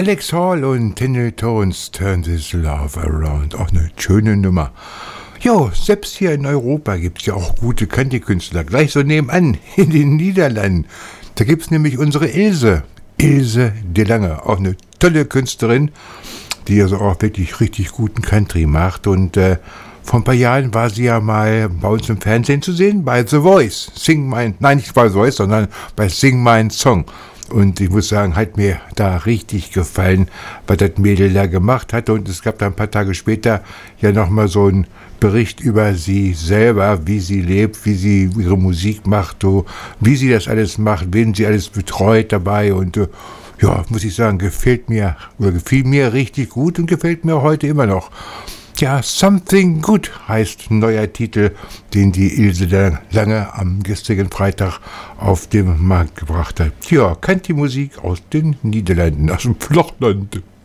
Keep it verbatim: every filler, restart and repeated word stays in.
Alex Hall und Tindall Tones, Turn This Love Around. Auch eine schöne Nummer. Jo, selbst hier in Europa gibt es ja auch gute Country-Künstler. Gleich so nebenan, in den Niederlanden. Da gibt es nämlich unsere Ilse. Ilse de Lange. Auch eine tolle Künstlerin, die also auch wirklich richtig guten Country macht. Und äh, vor ein paar Jahren war sie ja mal bei uns im Fernsehen zu sehen, bei The Voice. Sing mein, nein, nicht bei The Voice, sondern bei Sing mein Song. Und ich muss sagen, hat mir da richtig gefallen, was das Mädel da gemacht hat. Und es gab dann ein paar Tage später ja nochmal so einen Bericht über sie selber, wie sie lebt, wie sie ihre Musik macht, so, wie sie das alles macht, wen sie alles betreut dabei. Und äh, ja, muss ich sagen, gefällt mir, oder gefiel mir richtig gut und gefällt mir heute immer noch. Ja, Something Good heißt ein neuer Titel, den die Ilse Lange am gestrigen Freitag auf den Markt gebracht hat. Ja, Country-Musik aus den Niederlanden, aus dem Flachland.